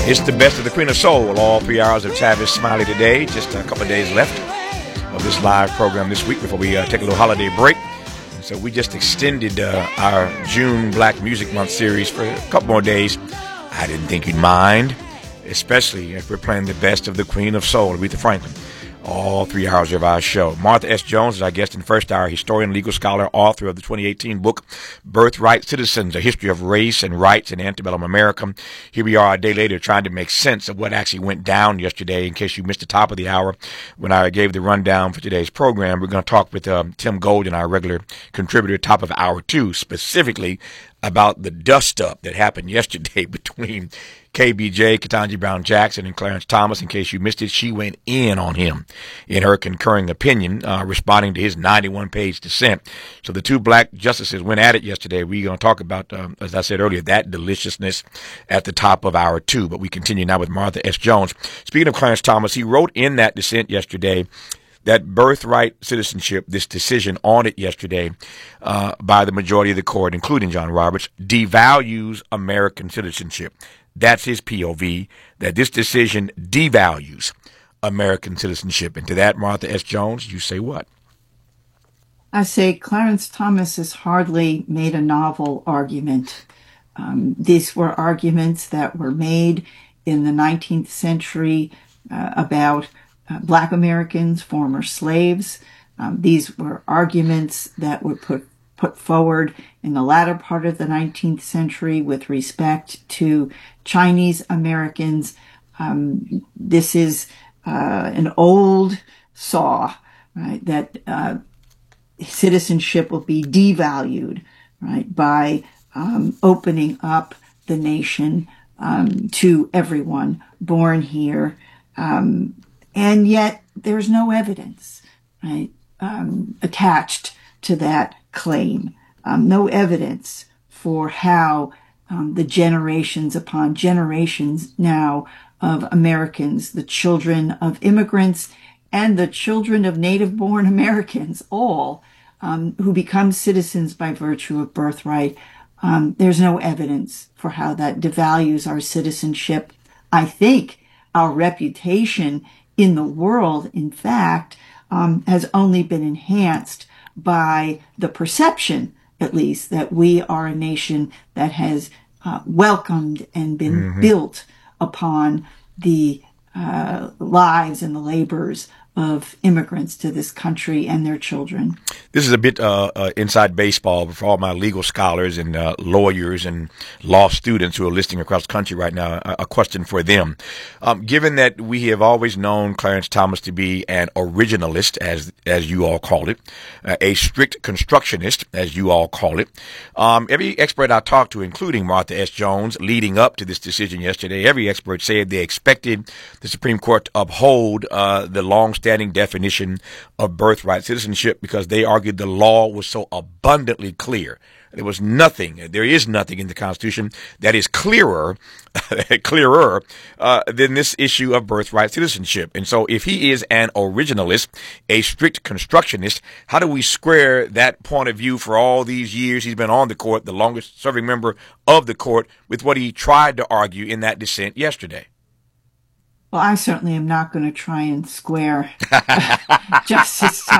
It's the best of the Queen of Soul. All 3 hours of Tavis Smiley today. Just a couple of days left of this live program this week before we take a little holiday break. So we just extended our June Black Music Month series for a couple more days. I didn't think you'd mind, especially if we're playing the best of the Queen of Soul, Aretha Franklin. All 3 hours of our show. Martha S. Jones is our guest in the first hour, historian, legal scholar, author of the 2018 book, Birthright Citizens, A History of Race and Rights in Antebellum America. Here we are a day later trying to make sense of what actually went down yesterday. In case you missed the top of the hour when I gave the rundown for today's program, we're going to talk with Tim Golden, our regular contributor, top of hour 2, specifically about the dust-up that happened yesterday between KBJ, Ketanji Brown Jackson, and Clarence Thomas. In case you missed it, she went in on him in her concurring opinion, responding to his 91-page dissent. So the two black justices went at it yesterday. We're going to talk about, as I said earlier, that deliciousness at the top of hour 2. But we continue now with Martha S. Jones. Speaking of Clarence Thomas, he wrote in that dissent yesterday that birthright citizenship, this decision on it yesterday by the majority of the court, including John Roberts, devalues American citizenship. That's his POV, that this decision devalues American citizenship. And to that, Martha S. Jones, you say what? I say Clarence Thomas has hardly made a novel argument. These were arguments that were made in the 19th century about Black Americans, former slaves. These were arguments that were put forward in the latter part of the 19th century with respect to Chinese Americans. This is an old saw, right, that citizenship will be devalued, right, by opening up the nation to everyone born here. And yet there's no evidence, right, attached to that claim. No evidence for how the generations upon generations now of Americans, the children of immigrants and the children of native-born Americans, all who become citizens by virtue of birthright, there's no evidence for how that devalues our citizenship. I think our reputation in the world, in fact, has only been enhanced by the perception, at least, that we are a nation that has welcomed and been built upon the lives and the labors of immigrants to this country and their children. This is a bit inside baseball for all my legal scholars and lawyers and law students who are listening across the country right now. A question for them. Given that we have always known Clarence Thomas to be an originalist, as you all call it, a strict constructionist, as you all call it, every expert I talked to, including Martha S. Jones, leading up to this decision yesterday, every expert said they expected the Supreme Court to uphold the long-standing definition of birthright citizenship because they argued the law was so abundantly clear. There is nothing in the Constitution that is clearer than this issue of birthright citizenship. And so if he is an originalist, a strict constructionist, how do we square that point of view for all these years he's been on the court, the longest serving member of the court, with what he tried to argue in that dissent yesterday? Well, I certainly am not going to try and square Justice